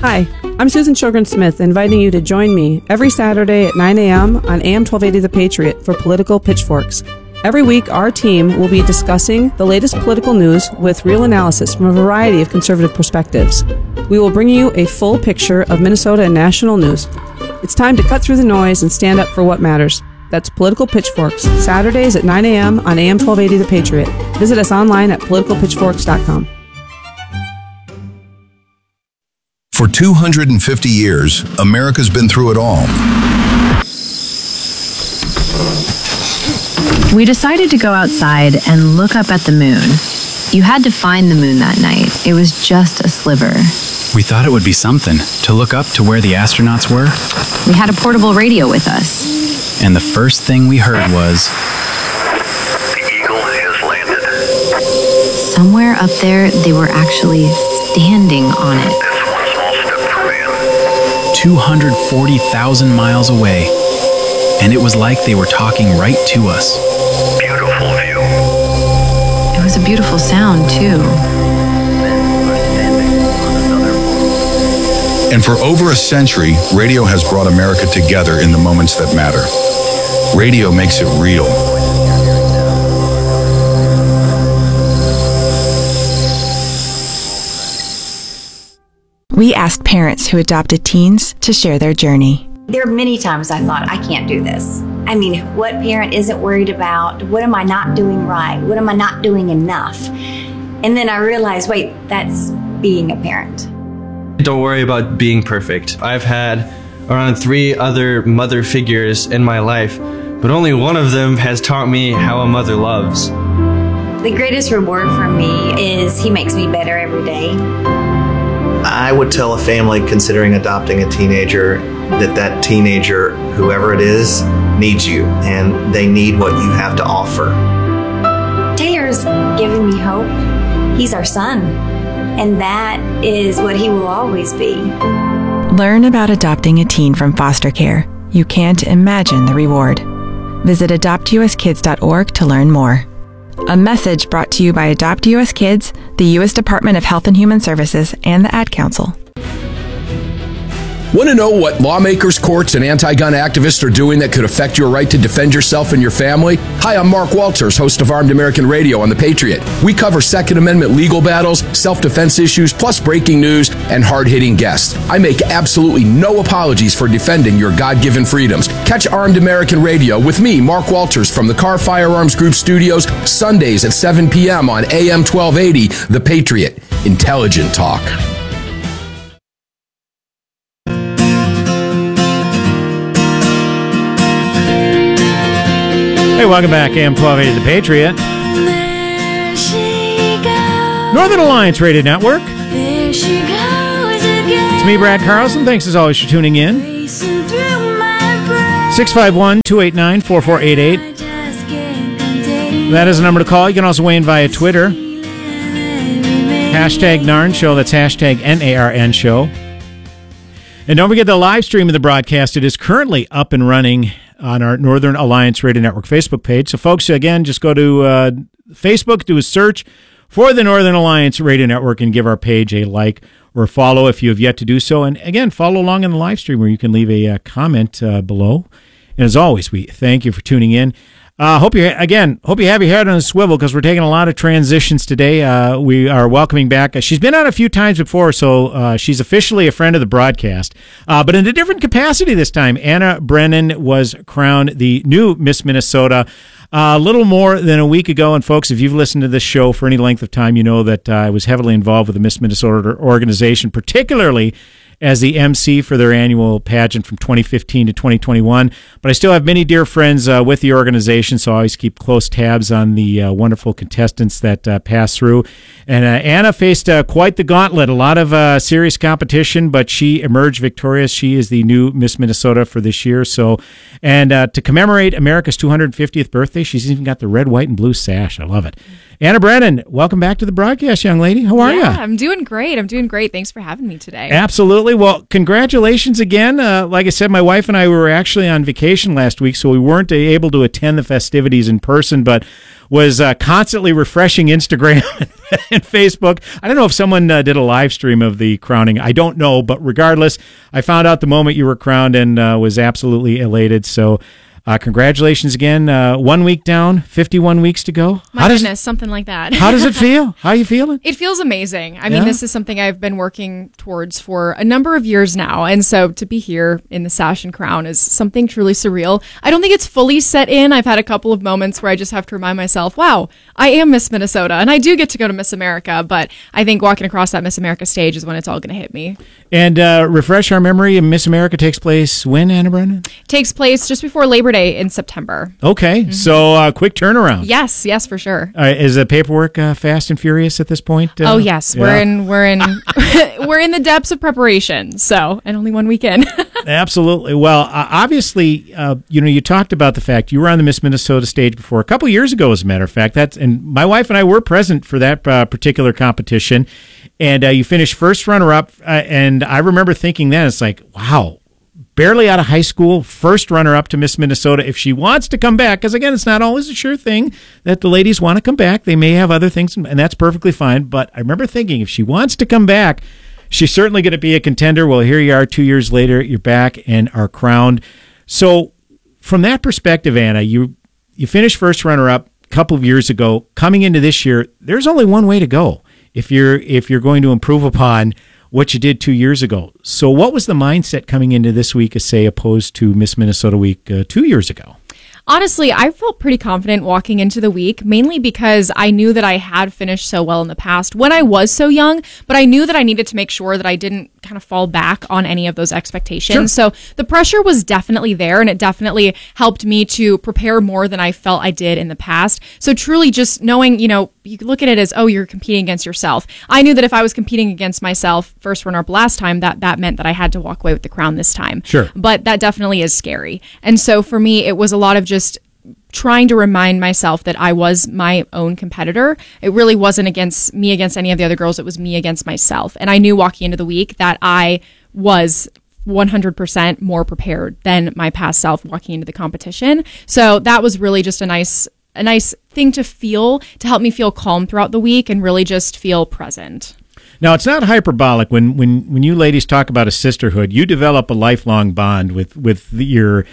Hi, I'm Susan Sjogren-Smith, inviting you to join me every Saturday at 9 a.m. on AM 1280 The Patriot for Political Pitchforks. Every week, our team will be discussing the latest political news with real analysis from a variety of conservative perspectives. We will bring you a full picture of Minnesota and national news. It's time to cut through the noise and stand up for what matters. That's Political Pitchforks, Saturdays at 9 a.m. on AM 1280 The Patriot. Visit us online at politicalpitchforks.com. For 250 years, America's been through it all. We decided to go outside and look up at the moon. You had to find the moon that night. It was just a sliver. We thought it would be something to look up to where the astronauts were. We had a portable radio with us. And the first thing we heard was... The Eagle has landed. Somewhere up there, they were actually standing on it. That's one small step for man. 240,000 miles away. And it was like they were talking right to us. Beautiful view. It was a beautiful sound, too. And for over a century, radio has brought America together in the moments that matter. Radio makes it real. We asked parents who adopted teens to share their journey. There are many times I thought, I can't do this. I mean, what parent isn't worried about? What am I not doing right? What am I not doing enough? And then I realized, wait, that's being a parent. Don't worry about being perfect. I've had around 3 other mother figures in my life, but only one of them has taught me how a mother loves. The greatest reward for me is he makes me better every day. I would tell a family considering adopting a teenager that teenager, whoever it is, needs you, and they need what you have to offer. Taylor's given me hope. He's our son, and that is what he will always be. Learn about adopting a teen from foster care. You can't imagine the reward. Visit adoptuskids.org to learn more. A message brought to you by Adopt U.S. Kids, the U.S. Department of Health and Human Services, and the Ad Council. Want to know what lawmakers, courts, and anti-gun activists are doing that could affect your right to defend yourself and your family? Hi, I'm Mark Walters, host of Armed American Radio on The Patriot. We cover Second Amendment legal battles, self-defense issues, plus breaking news and hard-hitting guests. I make absolutely no apologies for defending your God-given freedoms. Catch Armed American Radio with me, Mark Walters, from the Car Firearms Group studios, Sundays at 7 p.m. on AM 1280, The Patriot. Intelligent talk. Hey, welcome back, AM 1280 The Patriot. Northern Alliance Radio Network. It's me, Brad Carlson. Thanks as always for tuning in. 651-289-4488. That is a number to call. You can also weigh in via Twitter. Hashtag NARN Show. That's hashtag NARN Show. And don't forget the live stream of the broadcast. It is currently up and running on our Northern Alliance Radio Network Facebook page. So, folks, again, just go to Facebook, do a search for the Northern Alliance Radio Network, and give our page a like or follow if you have yet to do so. And, again, follow along in the live stream where you can leave a comment below. And, as always, we thank you for tuning in. Hope you have your head on a swivel because we're taking a lot of transitions today. We are welcoming back. She's been on a few times before, so she's officially a friend of the broadcast. But in a different capacity this time, Anna Brennan was crowned the new Miss Minnesota a little more than a week ago. And folks, if you've listened to this show for any length of time, you know that I was heavily involved with the Miss Minnesota organization, particularly as the MC for their annual pageant from 2015 to 2021. But I still have many dear friends with the organization, so I always keep close tabs on the wonderful contestants that pass through. And Anna faced quite the gauntlet, a lot of serious competition, but she emerged victorious. She is the new Miss Minnesota for this year. So, and to commemorate America's 250th birthday, she's even got the red, white, and blue sash. I love it. Anna Brennan, welcome back to the broadcast, young lady. How are you? Yeah, I'm doing great. Thanks for having me today. Absolutely. Absolutely. Well, congratulations again. Like I said, my wife and I were actually on vacation last week, so we weren't able to attend the festivities in person, but was constantly refreshing Instagram and Facebook. I don't know if someone did a live stream of the crowning. I don't know, but regardless, I found out the moment you were crowned and was absolutely elated. So congratulations again. 1 week down, 51 weeks to go. My goodness, something like that. How does it feel? How are you feeling? It feels amazing. I mean, this is something I've been working towards for a number of years now. And so to be here in the sash and crown is something truly surreal. I don't think it's fully set in. I've had a couple of moments where I just have to remind myself, wow, I am Miss Minnesota. And I do get to go to Miss America. But I think walking across that Miss America stage is when it's all going to hit me. And refresh our memory, Miss America takes place when, Anna Brennan? Takes place just before Labor Day in September. Okay, so quick turnaround. Yes, for sure. Is the paperwork fast and furious at this point? Oh yes, we're in we're in the depths of preparation. So, and only 1 weekend. Absolutely. Well, obviously, you talked about the fact you were on the Miss Minnesota stage before a couple years ago, as a matter of fact. And my wife and I were present for that particular competition, and you finished first runner-up. And I remember thinking then, it's like, wow. Barely out of high school, first runner-up to Miss Minnesota. If she wants to come back, because again, it's not always a sure thing that the ladies want to come back. They may have other things, and that's perfectly fine. But I remember thinking, if she wants to come back, she's certainly going to be a contender. Well, here you are 2 years later, you're back and are crowned. So from that perspective, Anna, you finished first runner-up a couple of years ago. Coming into this year, there's only one way to go if you're going to improve upon what you did 2 years ago. So what was the mindset coming into this week, say, opposed to Miss Minnesota Week 2 years ago? Honestly, I felt pretty confident walking into the week, mainly because I knew that I had finished so well in the past when I was so young, but I knew that I needed to make sure that I didn't kind of fall back on any of those expectations. Sure. So the pressure was definitely there, and it definitely helped me to prepare more than I felt I did in the past. So truly just knowing, you look at it as, oh, you're competing against yourself. I knew that if I was competing against myself, first runner-up last time, that meant that I had to walk away with the crown this time. Sure. But that definitely is scary. And so for me, it was a lot of just trying to remind myself that I was my own competitor. It really wasn't against any of the other girls. It was me against myself. And I knew walking into the week that I was 100% more prepared than my past self walking into the competition. So that was really just a nice thing to feel, to help me feel calm throughout the week and really just feel present. Now, it's not hyperbolic when you ladies talk about a sisterhood. You develop a lifelong bond with your,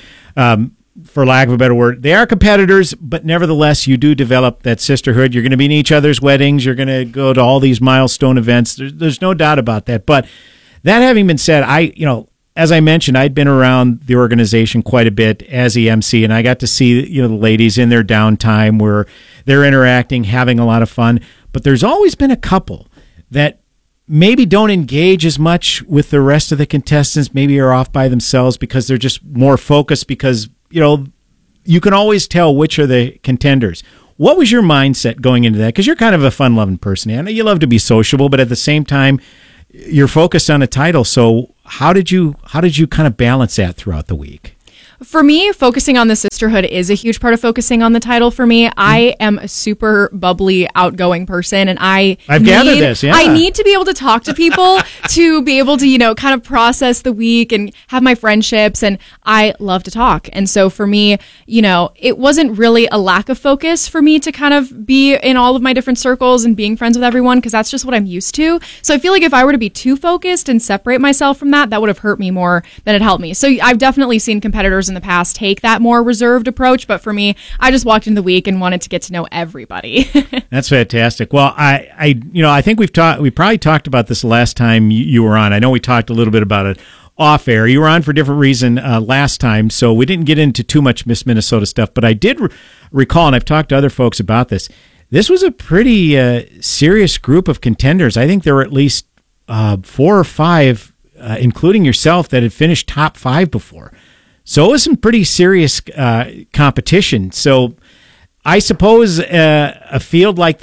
for lack of a better word, they are competitors, but nevertheless, you do develop that sisterhood. You're going to be in each other's weddings. You're going to go to all these milestone events. There's no doubt about that. But that having been said, as I mentioned, I'd been around the organization quite a bit as the MC, and I got to see the ladies in their downtime where they're interacting, having a lot of fun. But there's always been a couple that maybe don't engage as much with the rest of the contestants, maybe are off by themselves because they're just more focused because, you can always tell which are the contenders. What was your mindset going into that? Because you're kind of a fun-loving person, Anna. You love to be sociable, but at the same time, you're focused on a title. So how did you kind of balance that throughout the week? For me, focusing on the sisterhood is a huge part of focusing on the title for me. I am a super bubbly, outgoing person, and I've gathered this, yeah. I need to be able to talk to people to be able to, kind of process the week and have my friendships, and I love to talk. And so for me, it wasn't really a lack of focus for me to kind of be in all of my different circles and being friends with everyone, because that's just what I'm used to. So I feel like if I were to be too focused and separate myself from that would have hurt me more than it helped me. So I've definitely seen competitors in the past take that more reserved approach, but for me, I just walked into the week and wanted to get to know everybody. That's fantastic. Well, I think we probably talked about this last time you were on. I know we talked a little bit about it off air. You were on for a different reason last time, so we didn't get into too much Miss Minnesota stuff, but I did recall, and I've talked to other folks about this, this was a pretty serious group of contenders. I think there were at least 4 or 5, including yourself, that had finished top 5 before. So it was some pretty serious competition. So I suppose a field like that,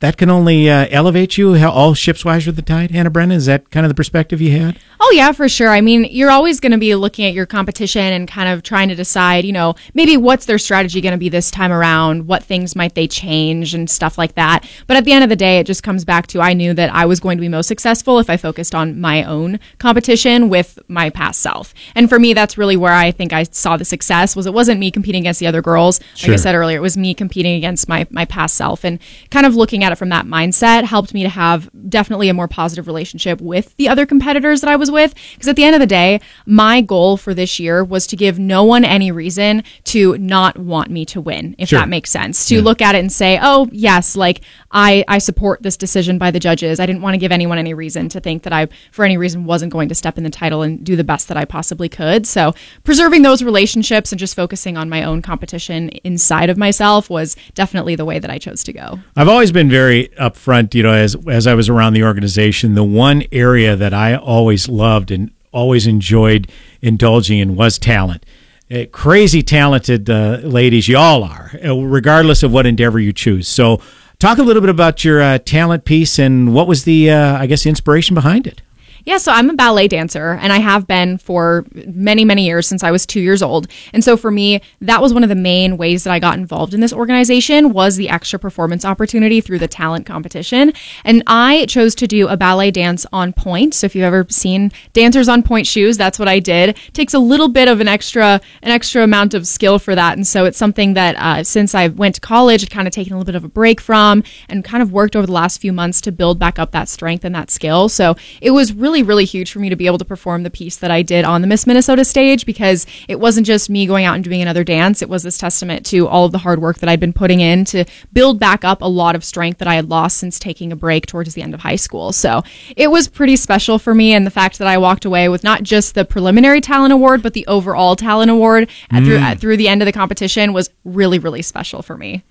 that can only elevate you. How all ships rise with the tide, Anna Brennan? Is that kind of the perspective you had? Oh, yeah, for sure. I mean, you're always going to be looking at your competition and kind of trying to decide, maybe what's their strategy going to be this time around, what things might they change and stuff like that. But at the end of the day, it just comes back to I knew that I was going to be most successful if I focused on my own competition with my past self. And for me, that's really where I think I saw the success. It wasn't me competing against the other girls. Like I said earlier, it was me competing against my past self. And kind of looking at it from that mindset helped me to have definitely a more positive relationship with the other competitors that I was with. Because at the end of the day, my goal for this year was to give no one any reason to not want me to win, if that makes sense. To look at it and say, oh, yes, like I support this decision by the judges. I didn't want to give anyone any reason to think that I, for any reason, wasn't going to step in the title and do the best that I possibly could. So preserving those relationships and just focusing on my own competition inside of myself was definitely the way that I chose to go. I've always been very upfront, as I was around the organization. The one area that I always loved and always enjoyed indulging in was talent. Crazy talented ladies, you all are, regardless of what endeavor you choose. So talk a little bit about your talent piece and what was the, inspiration behind it. Yeah, so I'm a ballet dancer, and I have been for many, many years since I was 2 years old. And so for me, that was one of the main ways that I got involved in this organization was the extra performance opportunity through the talent competition. And I chose to do a ballet dance on point. So if you've ever seen dancers on point shoes, that's what I did. It takes a little bit of an extra amount of skill for that. And so it's something that since I went to college, I'd kind of taken a little bit of a break from and kind of worked over the last few months to build back up that strength and that skill. So it was really huge for me to be able to perform the piece that I did on the Miss Minnesota stage, because it wasn't just me going out and doing another dance. It was this testament to all of the hard work that I'd been putting in to build back up a lot of strength that I had lost since taking a break towards the end of high school. So it was pretty special for me, and the fact that I walked away with not just the preliminary talent award, but the overall talent award through the end of the competition was really, really special for me.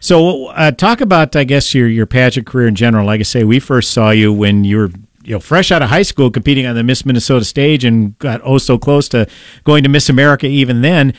So talk about, I guess, your pageant career in general. Like I say, we first saw you when you were fresh out of high school, competing on the Miss Minnesota stage, and got so close to going to Miss America even then.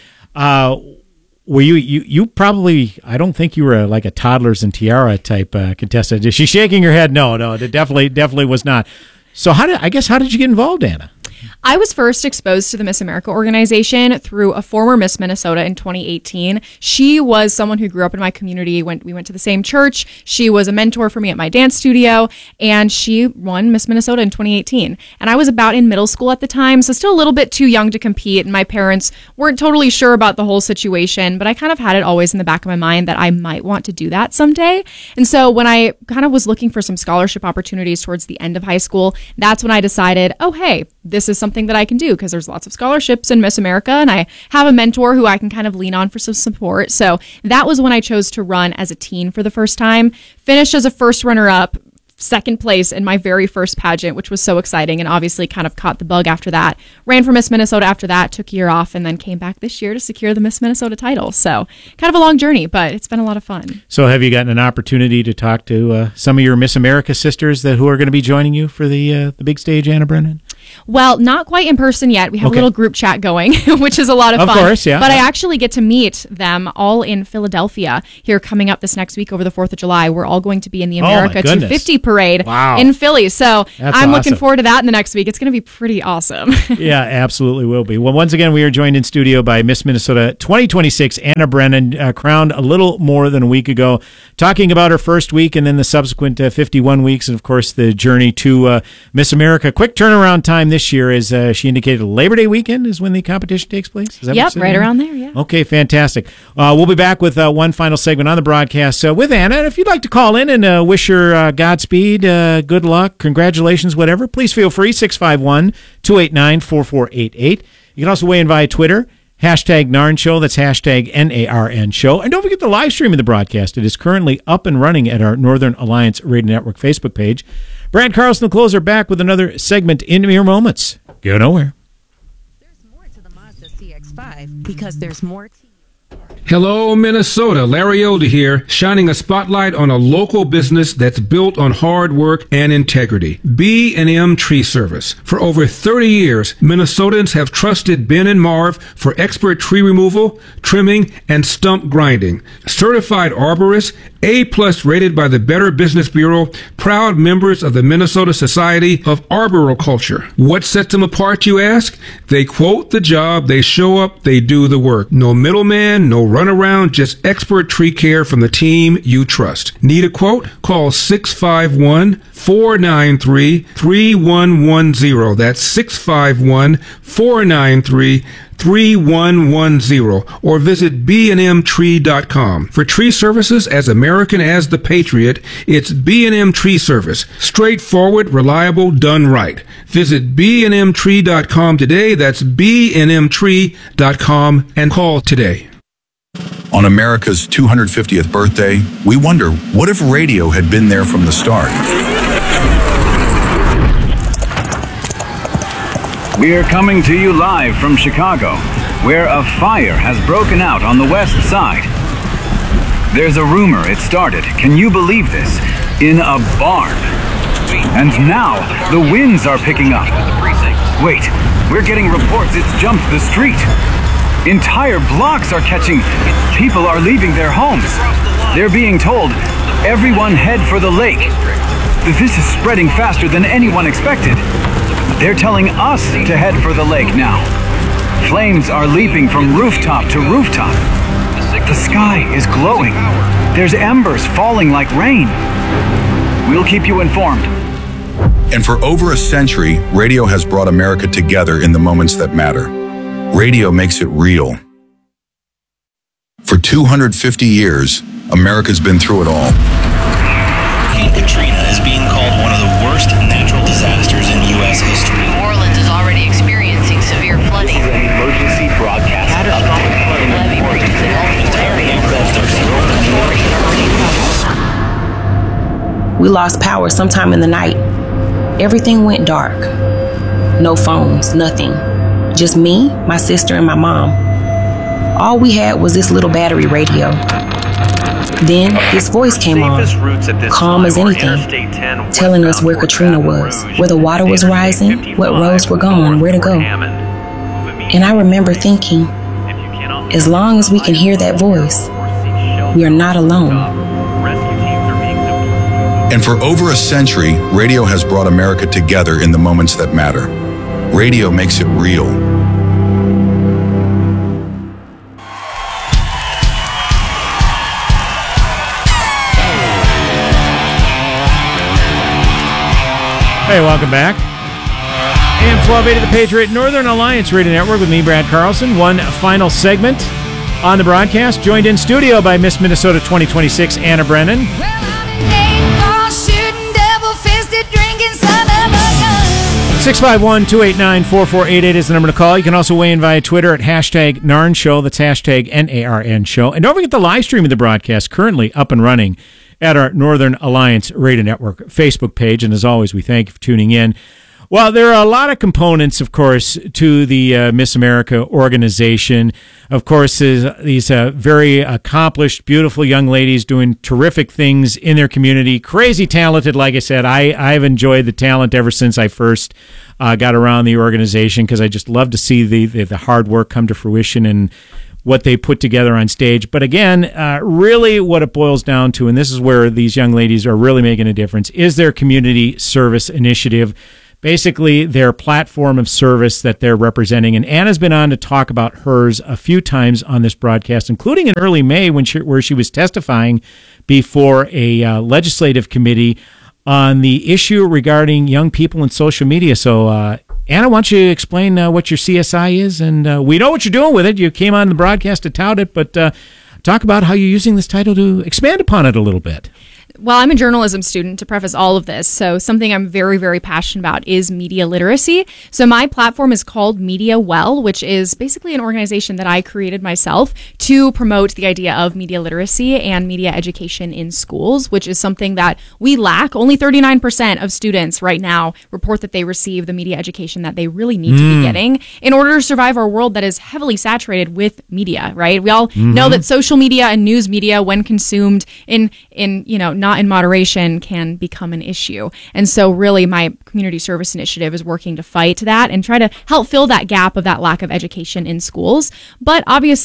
Were you probably, I don't think you were like a toddlers and tiara type contestant. Is she shaking her head? No, it definitely was not. So how did you get involved, Anna? I was first exposed to the Miss America organization through a former Miss Minnesota in 2018. She was someone who grew up in my community. We went to the same church. She was a mentor for me at my dance studio, and she won Miss Minnesota in 2018. And I was about in middle school at the time, so still a little bit too young to compete, and my parents weren't totally sure about the whole situation, but I kind of had it always in the back of my mind that I might want to do that someday. And so when I kind of was looking for some scholarship opportunities towards the end of high school, that's when I decided, oh, hey, this is something that I can do, because there's lots of scholarships in Miss America, and I have a mentor who I can kind of lean on for some support. So that was when I chose to run as a teen for the first time. Finished as a first runner-up, second place in my very first pageant, which was so exciting, and obviously kind of caught the bug after that. Ran for Miss Minnesota after that, took a year off, and then came back this year to secure the Miss Minnesota title. So kind of a long journey, but it's been a lot of fun. So have you gotten an opportunity to talk to some of your Miss America sisters who are going to be joining you for the big stage, Anna Brennan? Well, not quite in person yet. We have a little group chat going, which is a lot of fun. Of course, yeah. But I actually get to meet them all in Philadelphia here coming up this next week over the 4th of July. We're all going to be in the America 250 parade in Philly. So I'm looking forward to that in the next week. It's going to be pretty awesome. Yeah, absolutely will be. Well, once again, we are joined in studio by Miss Minnesota 2026, Anna Brennan, crowned a little more than a week ago, talking about her first week and then the subsequent 51 weeks, and of course the journey to Miss America. Quick turnaround time this year, as she indicated, Labor Day weekend is when the competition takes place. Is that yep, right around there, yeah. Okay, fantastic. We'll be back with one final segment on the broadcast with Anna. And if you'd like to call in and wish her Godspeed, good luck, congratulations, whatever, please feel free, 651-289-4488. You can also weigh in via Twitter, hashtag NARN Show, that's hashtag NARN Show. And don't forget the live stream of the broadcast. It is currently up and running at our Northern Alliance Radio Network Facebook page. Brad Carlson, the closer, back with another segment in mere moments. Go nowhere. There's more to the Mazda CX-5 because there's more to... Hello, Minnesota. Larry Elder here, shining a spotlight on a local business that's built on hard work and integrity. B&M Tree Service. For over 30 years, Minnesotans have trusted Ben and Marv for expert tree removal, trimming, and stump grinding. Certified arborists A+ rated by the Better Business Bureau, proud members of the Minnesota Society of Arboriculture. What sets them apart, you ask? They quote the job, they show up, they do the work. No middleman, no runaround, just expert tree care from the team you trust. Need a quote? Call 651-493-3110. That's 651-493-3110, or visit bnmtree.com. For tree services as American as the Patriot, it's B&M Tree Service. Straightforward, reliable, done right. Visit bnmtree.com today. That's bnmtree.com, and call today. On America's 250th birthday, we wonder, what if radio had been there from the start? We're coming to you live from Chicago, where a fire has broken out on the west side. There's a rumor it started, can you believe this, in a barn. And now, the winds are picking up. Wait, we're getting reports it's jumped the street. Entire blocks are catching. People are leaving their homes. They're being told, everyone head for the lake. This is spreading faster than anyone expected. They're telling us to head for the lake now. Flames are leaping from rooftop to rooftop. The sky is glowing. There's embers falling like rain. We'll keep you informed. And for over a century, radio has brought America together in the moments that matter. Radio makes it real. For 250 years, America's been through it all. Hurricane Katrina is being called one of the worst natural disasters in U.S. history. New Orleans is already experiencing severe flooding. This is an emergency broadcast. Catastrophic flooding levee breaches in multiple areas. We lost power sometime in the night. Everything went dark. No phones, nothing. Just me, my sister, and my mom. All we had was this little battery radio. Then this voice came on, calm as anything, telling us where Katrina was, where the water was rising, what roads were gone, where to go. And I remember thinking, as long as we can hear that voice, we are not alone. And for over a century, radio has brought America together in the moments that matter. Radio makes it real. Hey, welcome back. AM 1280 The Patriot, Northern Alliance Radio Network with me, Brad Carlson. One final segment on the broadcast, joined in studio by Miss Minnesota 2026, Anna Brennan. 651-289-4488 is the number to call. You can also weigh in via Twitter at hashtag NARN Show. That's hashtag NARN Show. And don't forget the live stream of the broadcast, currently up and running at our Northern Alliance Radio Network Facebook page. And as always, we thank you for tuning in. Well, there are a lot of components, of course, to the Miss America organization. Of course, these very accomplished, beautiful young ladies doing terrific things in their community. Crazy talented, like I said. I've enjoyed the talent ever since I first got around the organization, because I just love to see the hard work come to fruition and what they put together on stage. But again, really what it boils down to, and this is where these young ladies are really making a difference, is their community service initiative. Basically, their platform of service that they're representing. And Anna's been on to talk about hers a few times on this broadcast, including in early May where she was testifying before a legislative committee on the issue regarding young people and social media. So, Anna, why don't you explain what your CSI is? And we know what you're doing with it. You came on the broadcast to tout it, but talk about how you're using this title to expand upon it a little bit. Well, I'm a journalism student, to preface all of this. So something I'm very, very passionate about is media literacy. So my platform is called Media Well, which is basically an organization that I created myself to promote the idea of media literacy and media education in schools, which is something that we lack. Only 39% of students right now report that they receive the media education that they really need to be getting in order to survive our world that is heavily saturated with media, right? We all know that social media and news media, when consumed in not in moderation, can become an issue. And so really my community service initiative is working to fight that and try to help fill that gap of that lack of education in schools. But obviously,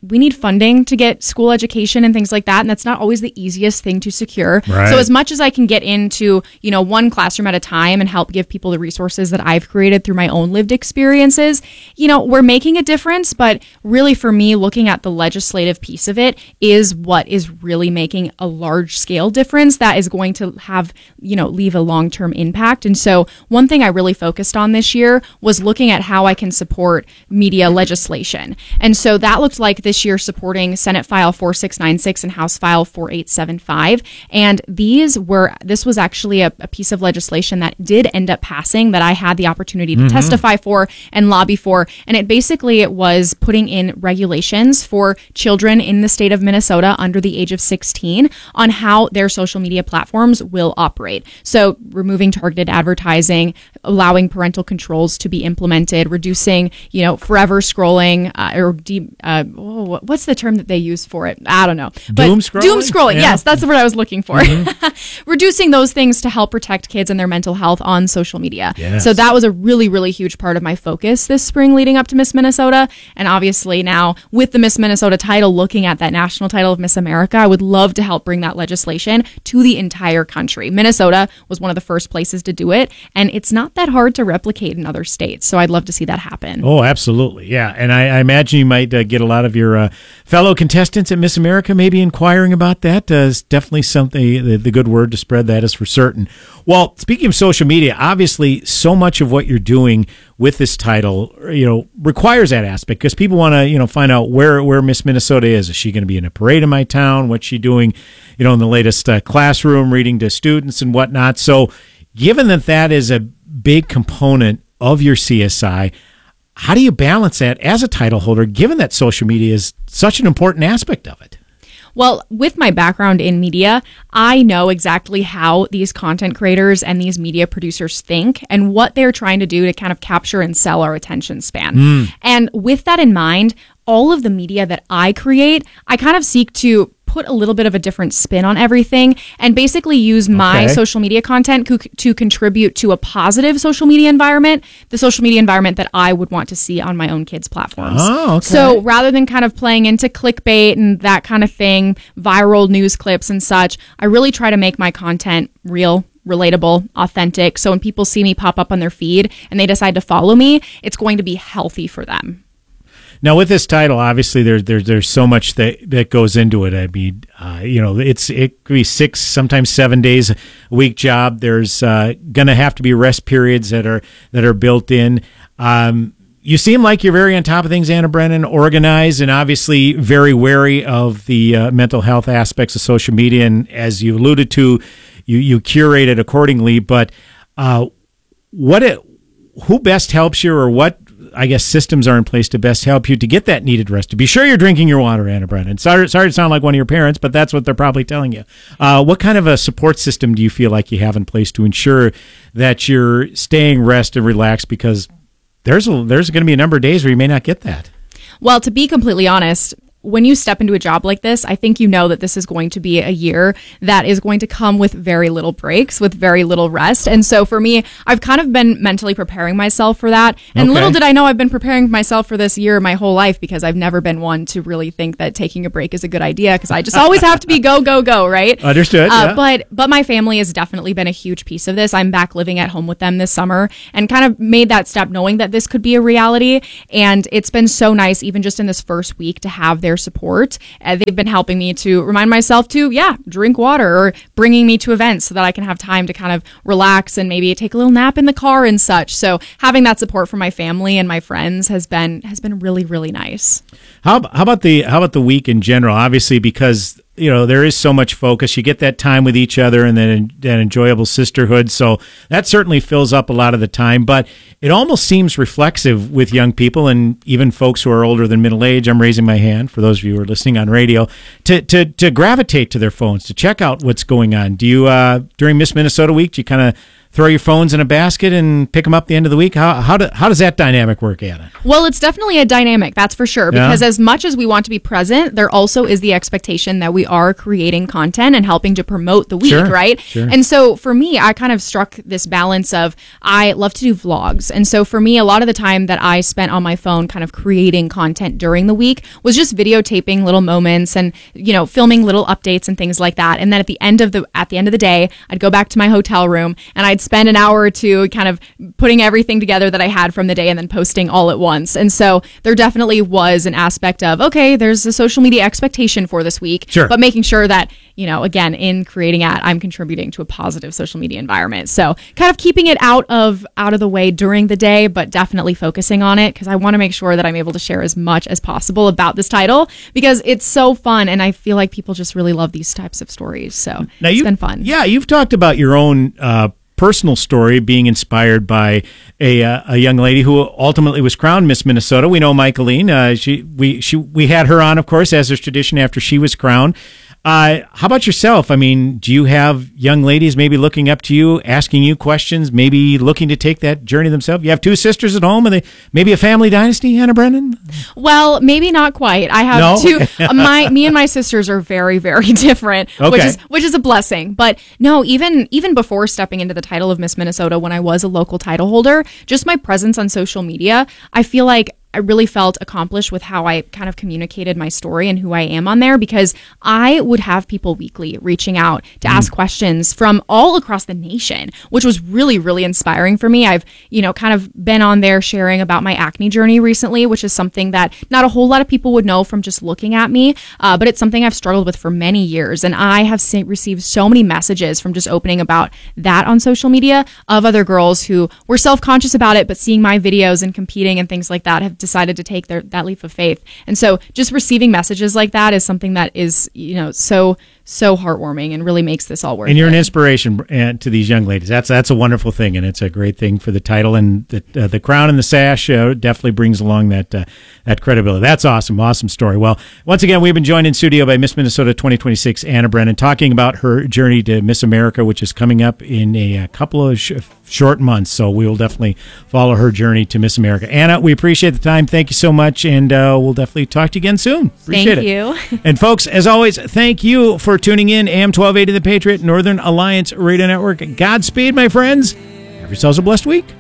we need funding to get school education and things like that. And that's not always the easiest thing to secure. Right. So as much as I can get into, one classroom at a time and help give people the resources that I've created through my own lived experiences, we're making a difference. But really for me, looking at the legislative piece of it is what is really making a large scale difference that is going to have, leave a long-term impact. And so one thing I really focused on this year was looking at how I can support media legislation. And so that looked like this year supporting Senate File 4696 and House File 4875. And this was actually a piece of legislation that did end up passing that I had the opportunity to testify for and lobby for. And it was putting in regulations for children in the state of Minnesota under the age of 16 on how their social media platforms will operate. So removing targeted advertising, allowing parental controls to be implemented, reducing, forever scrolling, what's the term that they use for it? I don't know. But doom scrolling? Doom scrolling, yeah. Yes, that's the word I was looking for. Reducing those things to help protect kids and their mental health on social media. Yes. So that was a really, really huge part of my focus this spring leading up to Miss Minnesota. And obviously now with the Miss Minnesota title, looking at that national title of Miss America, I would love to help bring that legislation to the entire country. Minnesota was one of the first places to do it, and it's not that hard to replicate in other states. So I'd love to see that happen. Oh, absolutely. Yeah. And I imagine you might get a lot of your fellow contestants at Miss America maybe inquiring about that. It's definitely something, the good word to spread that is for certain. Well, speaking of social media, obviously so much of what you're doing with this title, requires that aspect because people want to, find out where Miss Minnesota is. Is she going to be in a parade in my town? What's she doing, in the latest classroom, reading to students and whatnot? So given that is a big component of your CSI, how do you balance that as a title holder, given that social media is such an important aspect of it? Well, with my background in media, I know exactly how these content creators and these media producers think and what they're trying to do to kind of capture and sell our attention span. And with that in mind, all of the media that I create, I kind of seek to put a little bit of a different spin on everything and basically use my social media content to contribute to a positive social media environment, the social media environment that I would want to see on my own kids' platforms. Oh, okay. So rather than kind of playing into clickbait and that kind of thing, viral news clips and such, I really try to make my content real, relatable, authentic. So when people see me pop up on their feed and they decide to follow me, it's going to be healthy for them. Now, with this title, obviously there's so much that goes into it. I mean, it could be 6, sometimes 7 days a week job. There's going to have to be rest periods that are built in. You seem like you're very on top of things, Anna Brennan, organized, and obviously very wary of the mental health aspects of social media. And as you alluded to, you curate it accordingly. But who best helps you, or what, I guess, systems are in place to best help you to get that needed rest? To be sure you're drinking your water, Anna Brennan. Sorry to sound like one of your parents, but that's what they're probably telling you. What kind of a support system do you feel like you have in place to ensure that you're staying rest and relaxed? Because there's going to be a number of days where you may not get that. Well, to be completely honest, when you step into a job like this, I think you know that this is going to be a year that is going to come with very little breaks, with very little rest. And so for me, I've kind of been mentally preparing myself for that. And little did I know I've been preparing myself for this year my whole life, because I've never been one to really think that taking a break is a good idea, because I just always have to be go, go, go, right? Understood. Yeah. But my family has definitely been a huge piece of this. I'm back living at home with them this summer and kind of made that step knowing that this could be a reality. And it's been so nice, even just in this first week, to have their support. They've been helping me to remind myself to, drink water, or bringing me to events so that I can have time to kind of relax and maybe take a little nap in the car and such. So having that support from my family and my friends has been really, really nice. How about the week in general? Obviously, because there is so much focus. You get that time with each other and then that enjoyable sisterhood. So that certainly fills up a lot of the time. But it almost seems reflexive with young people and even folks who are older than middle age. I'm raising my hand for those of you who are listening on radio to gravitate to their phones, to check out what's going on. Do you, during Miss Minnesota week, do you kind of throw your phones in a basket and pick them up at the end of the week? How does that dynamic work, Anna? Well, it's definitely a dynamic, that's for sure, because as much as we want to be present, there also is the expectation that we are creating content and helping to promote the week, right? Sure. And so for me, I kind of struck this balance of I love to do vlogs. And so for me, a lot of the time that I spent on my phone kind of creating content during the week was just videotaping little moments and, filming little updates and things like that. And then at the end of the day, I'd go back to my hotel room and I'd spend an hour or two kind of putting everything together that I had from the day and then posting all at once. And so there definitely was an aspect of, okay, there's a social media expectation for this week, but making sure that, again, in creating it, I'm contributing to a positive social media environment. So kind of keeping it out of the way during the day, but definitely focusing on it because I want to make sure that I'm able to share as much as possible about this title because it's so fun. And I feel like people just really love these types of stories. So it's been fun. Yeah, you've talked about your own personal story being inspired by a young lady who ultimately was crowned Miss Minnesota. We know Michaeline. We had her on, of course, as is tradition after she was crowned. How about yourself? I mean, do you have young ladies maybe looking up to you, asking you questions, maybe looking to take that journey themselves? You have two sisters at home, and they maybe a family dynasty, Anna Brennan? Well, maybe not quite. I have two. Me and my sisters are very, very different, which is a blessing. But no, even before stepping into the title of Miss Minnesota, when I was a local title holder, just my presence on social media, I feel like I really felt accomplished with how I kind of communicated my story and who I am on there because I would have people weekly reaching out to ask questions from all across the nation, which was really, really inspiring for me. I've, kind of been on there sharing about my acne journey recently, which is something that not a whole lot of people would know from just looking at me, but it's something I've struggled with for many years. And I have received so many messages from just opening about that on social media of other girls who were self-conscious about it, but seeing my videos and competing and things like that have decided to take that leap of faith. And so just receiving messages like that is something that is, so heartwarming and really makes this all worth it. And you're an inspiration to these young ladies. That's a wonderful thing, and it's a great thing for the title. And the crown and the sash definitely brings along that credibility. That's awesome. Awesome story. Well, once again, we've been joined in studio by Miss Minnesota 2026, Anna Brennan, talking about her journey to Miss America, which is coming up in a couple of short months. So we will definitely follow her journey to Miss America. Anna, we appreciate the time. Thank you so much, and we'll definitely talk to you again soon. Appreciate it. Thank you. And folks, as always, thank you for tuning in. AM 1280 The Patriot, Northern Alliance Radio Network. Godspeed, my friends. Have yourselves a blessed week.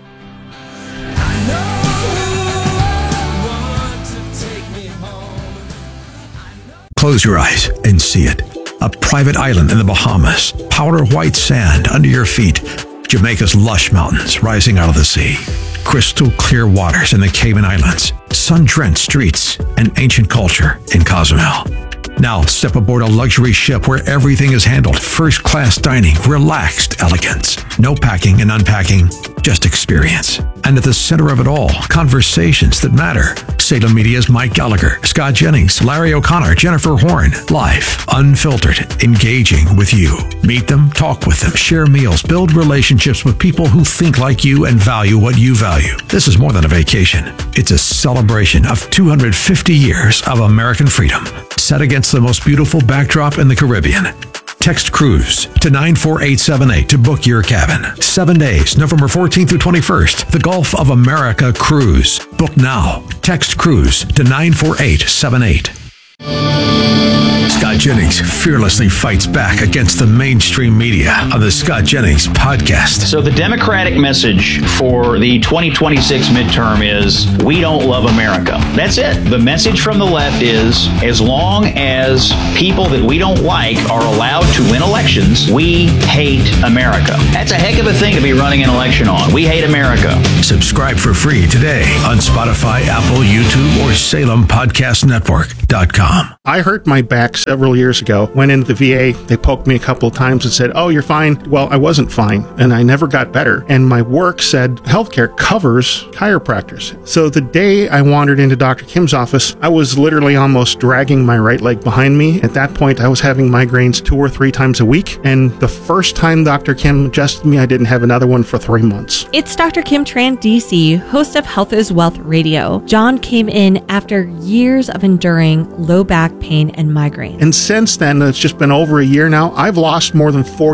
Close your eyes and see it. A private island in the Bahamas, powder white sand under your feet, Jamaica's lush mountains rising out of the sea, crystal clear waters in the Cayman Islands, sun-drenched streets, and ancient culture in Cozumel. Now step aboard a luxury ship where everything is handled first-class dining, relaxed elegance. No packing and unpacking, just experience. And at the center of it all, conversations that matter. Salem Media's Mike Gallagher, Scott Jennings, Larry O'Connor, Jennifer Horn. Live, unfiltered, engaging with you. Meet them, talk with them, share meals, build relationships with people who think like you and value what you value. This is more than a vacation. It's a celebration of 250 years of American freedom, set against the most beautiful backdrop in the Caribbean. Text Cruise to 94878 to book your cabin. 7 days, November 14th through 21st. The Gulf of America Cruise. Book now. Text Cruise to 94878. Scott Jennings fearlessly fights back against the mainstream media on the Scott Jennings podcast. So the Democratic message for the 2026 midterm is, we don't love America. That's it. The message from the left is, as long as people that we don't like are allowed to win elections, we hate America. That's a heck of a thing to be running an election on. We hate America. Subscribe for free today on Spotify, Apple, YouTube, or SalemPodcastNetwork.com. I hurt my back several years ago. Went into the VA. They poked me a couple of times and said, "Oh, you're fine." Well, I wasn't fine, and I never got better. And my work said healthcare covers chiropractors. So the day I wandered into Dr. Kim's office, I was literally almost dragging my right leg behind me. At that point, I was having migraines 2 or 3 times a week. And the first time Dr. Kim adjusted me, I didn't have another one for 3 months. It's Dr. Kim Tran, DC, host of Health is Wealth Radio. John came in after years of enduring low back pain and migraine. And since then, it's just been over a year now, I've lost more than 40